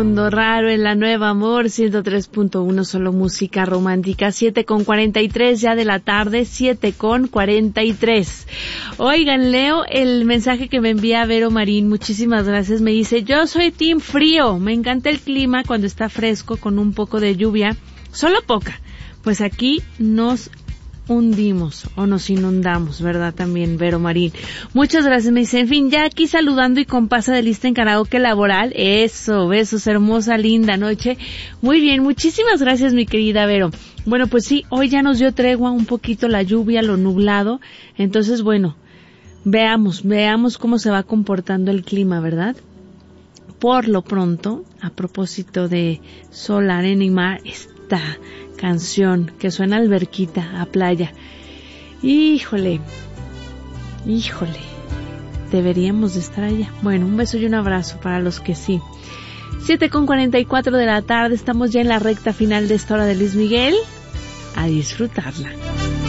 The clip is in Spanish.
Mundo Raro en la Nueva Amor 103.1, solo música romántica. 7:43 ya de la tarde, 7:43. Oigan, leo el mensaje que me envía Vero Marín, muchísimas gracias. Me dice: yo soy team frío, me encanta el clima cuando está fresco con un poco de lluvia, solo poca, pues aquí nos hundimos o nos inundamos, ¿verdad? También Vero Marín. Muchas gracias. Me dice, en fin, ya aquí saludando y con pasa de lista en karaoke laboral. Eso, besos, hermosa, linda noche. Muy bien, muchísimas gracias, mi querida Vero. Bueno, pues sí, hoy ya nos dio tregua un poquito la lluvia, lo nublado. Entonces, bueno, veamos cómo se va comportando el clima, ¿verdad? Por lo pronto, a propósito de sol, arena y mar, esta canción que suena a alberquita, a playa. Híjole, deberíamos de estar allá. Bueno, un beso y un abrazo para los que sí. 7:44 de la tarde, estamos ya en la recta final de esta hora de Luis Miguel. A disfrutarla.